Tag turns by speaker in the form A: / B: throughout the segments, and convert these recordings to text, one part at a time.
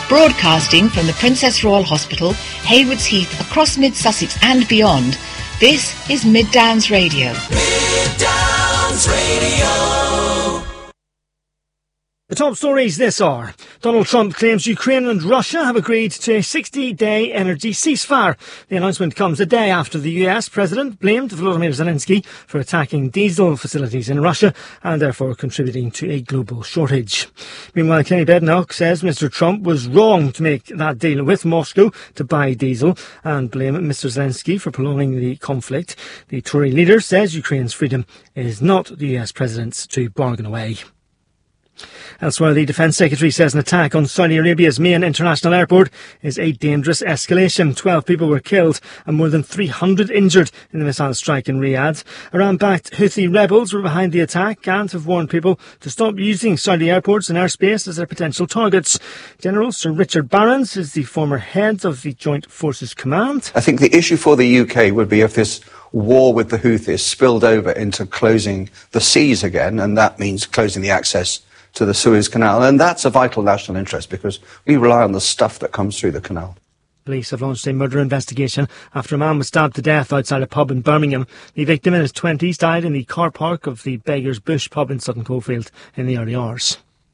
A: Broadcasting from the Princess Royal Hospital, Haywards Heath, across Mid-Sussex and beyond, this is Mid Downs Radio.
B: Mid Downs Radio.
C: The top stories this hour. Donald Trump claims Ukraine and Russia have agreed to a 60-day energy ceasefire. The announcement comes a day after the US president blamed Volodymyr Zelensky for attacking diesel facilities in Russia and therefore contributing to a global shortage. Meanwhile, Kenny Badenoch says Mr Trump was wrong to make that deal with Moscow to buy diesel and blame Mr Zelensky for prolonging the conflict. The Tory leader says Ukraine's freedom is not the US president's to bargain away. Elsewhere, the Defence Secretary says an attack on Saudi Arabia's main international airport is a dangerous escalation. 12 people were killed and more than 300 injured in the missile strike in Riyadh. Iran-backed Houthi rebels were behind the attack and have warned people to stop using Saudi airports and airspace as their potential targets. General Sir Richard Barrons is the former head of the Joint Forces Command.
D: I think the issue for the UK would be if this war with the Houthis spilled over into closing the seas again, and that means closing the access to the Suez Canal, and that's a vital national interest because we rely on the stuff that comes through the canal.
C: Police have launched a murder investigation after a man was stabbed to death outside a pub in Birmingham. The victim in his 20s died in the car park of the Beggars Bush pub in Sutton Coldfield in the early hours.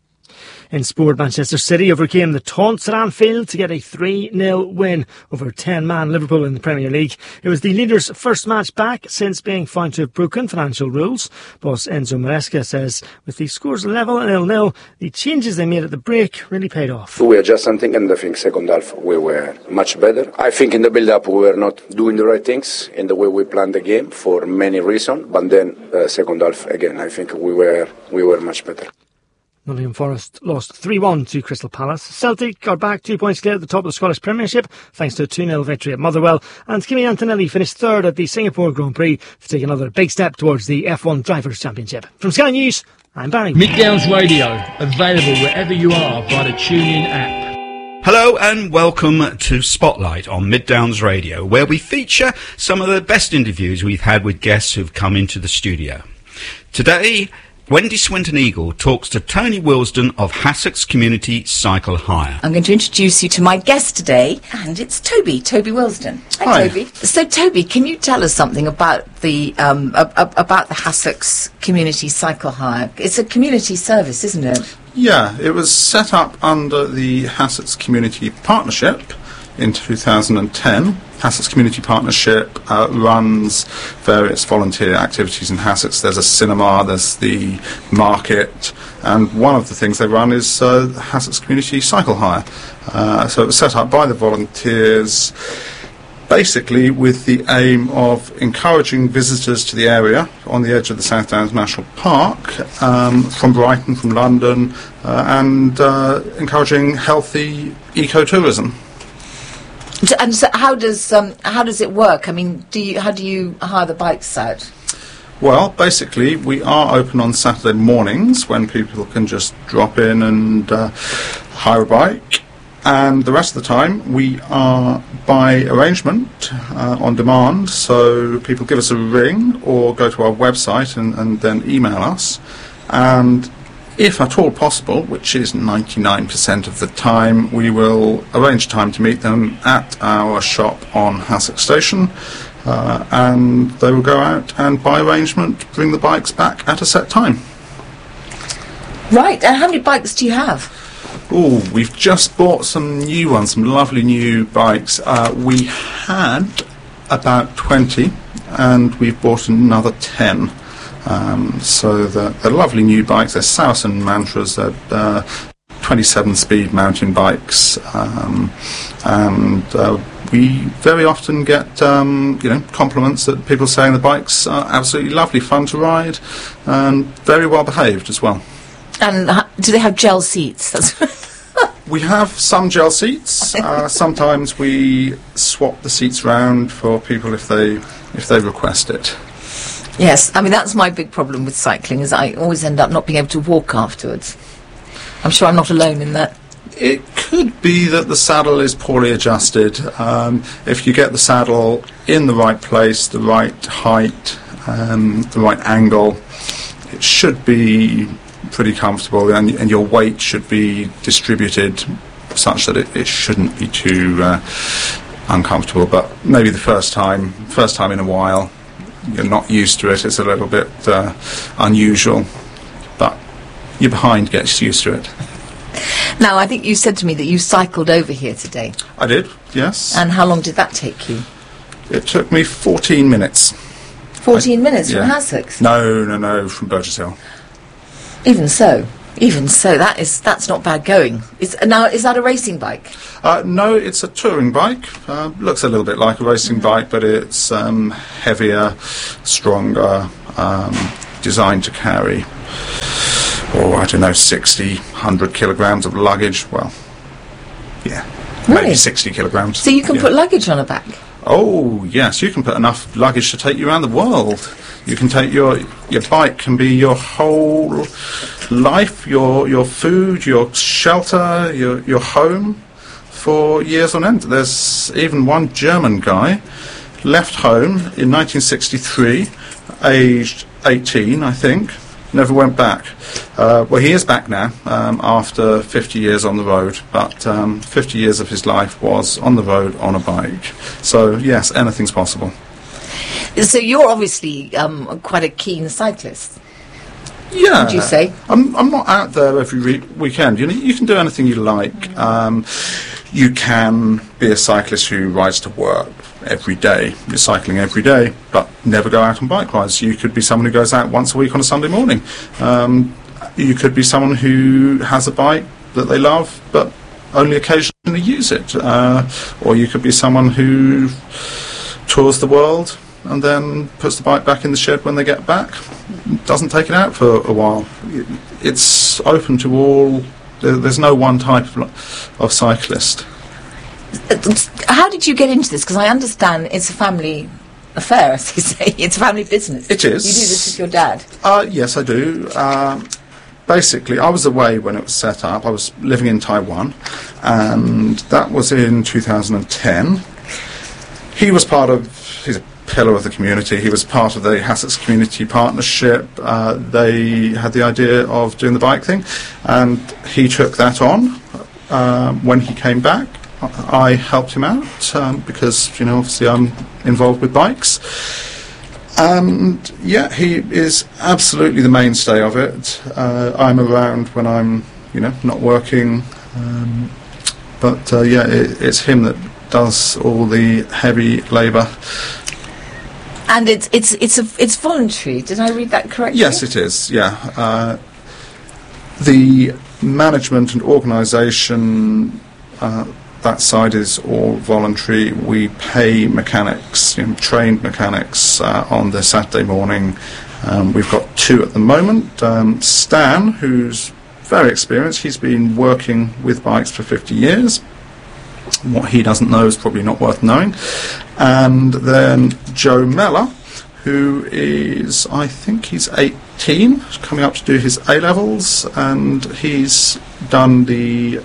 C: In sport, Manchester City overcame the Taunts at Anfield to get a 3-0 win over 10-man Liverpool in the Premier League. It was the leaders' first match back since being found to have broken financial rules. Boss Enzo Maresca says with the scores level and 0-0, the changes they made at the break really paid off.
E: We adjusted something, and I think second half we were much better. I think in the build-up we were not doing the right things in the way we planned the game for many reasons, but then second half again I think we were much better.
C: Nottingham Forest lost 3-1 to Crystal Palace. Celtic are back 2 points clear at the top of the Scottish Premiership thanks to a 2-0 victory at Motherwell. And Kimi Antonelli finished third at the Singapore Grand Prix to take another big step towards the F1 Drivers' Championship. From Sky News, I'm Barry.
F: Mid Downs Radio, available wherever you are via the TuneIn app.
G: Hello and welcome to Spotlight on Mid Downs Radio, where we feature some of the best interviews we've had with guests who've come into the studio. Today, Wendy Swinton-Eagle talks to Tony Wilsden of Hassocks Community Cycle Hire.
H: I'm going to introduce you to my guest today, and it's Toby Wilsden. Hi, Toby. So, Toby, can you tell us something about the Hassocks Community Cycle Hire? It's a community service, isn't it?
I: Yeah, it was set up under the Hassocks Community Partnership in 2010. Hassocks Community Partnership runs various volunteer activities in Hassocks. There's a cinema, there's the market, and one of the things they run is Hassocks Community Cycle Hire. So it was set up by the volunteers basically with the aim of encouraging visitors to the area on the edge of the South Downs National Park from Brighton, from London, and encouraging healthy ecotourism.
H: And so how does it work? I mean, how do you hire the bikes out?
I: Well, basically, we are open on Saturday mornings when people can just drop in and hire a bike. And the rest of the time, we are by arrangement, on demand. So people give us a ring or go to our website and then email us. And if at all possible, which is 99% of the time, we will arrange time to meet them at our shop on Hassocks Station, and they will go out and, by arrangement, bring the bikes back at a set time.
H: Right, and how many bikes do you have?
I: Oh, we've just bought some new ones, some lovely new bikes. We had about 20, and we've bought another 10. So they're lovely new bikes. They're Saracen Mantras. They're 27-speed mountain bikes, and we very often get compliments that people saying the bikes are absolutely lovely, fun to ride, and very well behaved as well.
H: And do they have gel seats?
I: We have some gel seats. Sometimes we swap the seats round for people if they request it.
H: Yes, I mean, that's my big problem with cycling, is I always end up not being able to walk afterwards. I'm sure I'm not alone in that.
I: It could be that the saddle is poorly adjusted. If you get the saddle in the right place, the right height, the right angle, it should be pretty comfortable, and your weight should be distributed such that it shouldn't be too uncomfortable. But maybe the first time in a while, you're not used to it. It's a little bit unusual, but your behind gets used to it.
H: Now, I think you said to me that you cycled over here today.
I: I did, yes.
H: And how long did that take you?
I: It took me 14 minutes.
H: 14 minutes from Hassocks?
I: No, from Burgess Hill.
H: Even so, that's not bad going. Now, is that a racing bike?
I: No, it's a touring bike. Looks a little bit like a racing bike, but it's heavier, stronger, designed to carry, 60, 100 kilograms of luggage. Well, yeah,
H: really?
I: Maybe 60 kilograms.
H: So you can put luggage on a back?
I: Oh, yes, you can put enough luggage to take you around the world. You can take your bike can be your whole life, your food, your shelter, your home for years on end. There's even one German guy left home in 1963, aged 18, I think, never went back. Well, he is back now after 50 years on the road, but 50 years of his life was on the road on a bike. So, yes, anything's possible.
H: So you're obviously quite a keen cyclist.
I: Yeah.
H: Would you say?
I: I'm not out there every weekend. You can do anything you like. You can be a cyclist who rides to work every day. You're cycling every day, but never go out on bike rides. You could be someone who goes out once a week on a Sunday morning. You could be someone who has a bike that they love, but only occasionally use it. Or you could be someone who tours the world and then puts the bike back in the shed when they get back. Doesn't take it out for a while. It's open to all. There's no one type of cyclist.
H: How did you get into this? Because I understand it's a family affair, as you say. It's a family business.
I: It is.
H: You do this with your dad?
I: Yes, I do. Basically, I was away when it was set up. I was living in Taiwan, and that was in 2010. He was he's a pillar of the community. He was part of the Hassocks Community Partnership. They had the idea of doing the bike thing, and he took that on. When he came back, I helped him out because, obviously I'm involved with bikes. And, yeah, he is absolutely the mainstay of it. I'm around when I'm, not working. It's him that does all the heavy labour.
H: And it's voluntary. Did I read that correctly?
I: Yes, it is. Yeah, the management and organisation, that side is all voluntary. We pay mechanics, trained mechanics, on the Saturday morning. We've got 2 at the moment. Stan, who's very experienced, he's been working with bikes for 50 years. What he doesn't know is probably not worth knowing. And then Joe Mellor, who is, I think he's 18, coming up to do his A-levels, and he's done the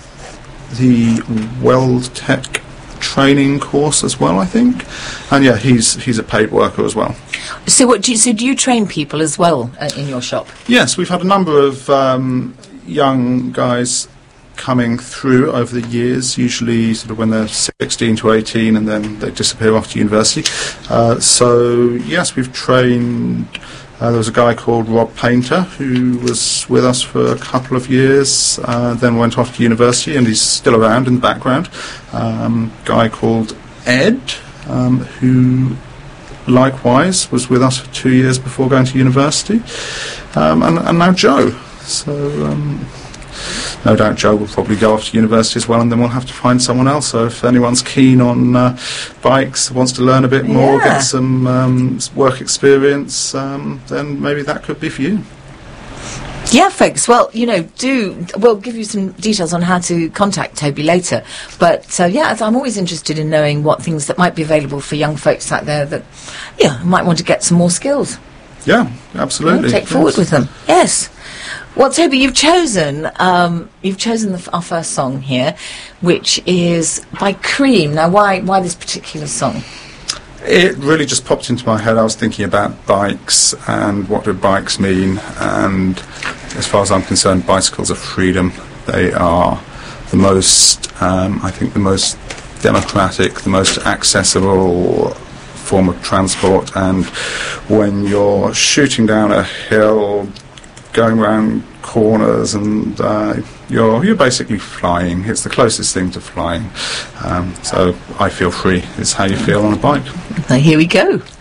I: Weld Tech training course as well, I think. And yeah, he's a paid worker as well.
H: So do you train people as well in your shop?
I: Yes, we've had a number of young guys coming through over the years, usually sort of when they're 16 to 18, and then they disappear off to university. So yes, we've trained. There was a guy called Rob Painter who was with us for a couple of years, then went off to university, and he's still around in the background. Guy called Ed, who likewise was with us for 2 years before going to university, and now Joe. So no doubt Joe will probably go off to university as well, and then we'll have to find someone else. So if anyone's keen on bikes, wants to learn a bit more, get some work experience, then maybe that could be for you.
H: Yeah, folks. Well, we'll give you some details on how to contact Toby later. But I'm always interested in knowing what things that might be available for young folks out there that, might want to get some more skills.
I: Yeah, absolutely.
H: Take forward with them. Yes. Well, Toby, you've chosen our first song here, which is by Cream. Now, why this particular song?
I: It really just popped into my head. I was thinking about bikes and what do bikes mean, and as far as I'm concerned, bicycles are freedom. They are the most, I think, the most democratic, the most accessible form of transport. And when you're shooting down a hill, going around corners, and you're basically flying. It's the closest thing to flying. So I feel free is how you feel on a bike.
H: Here we go.